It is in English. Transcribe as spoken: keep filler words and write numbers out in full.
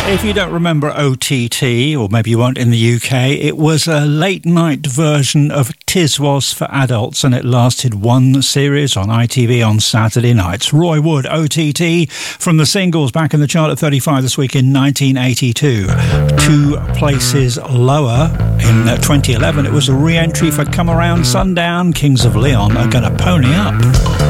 If you don't remember O T T, or maybe you won't in the U K, it was a late-night version of Tiswas for adults, and it lasted one series on I T V on Saturday nights. Roy Wood, O T T, from the singles, back in the chart at thirty-five this week in nineteen eighty-two. Two places lower in twenty eleven, it was a re-entry for Come Around Sundown. Kings of Leon are going to pony up.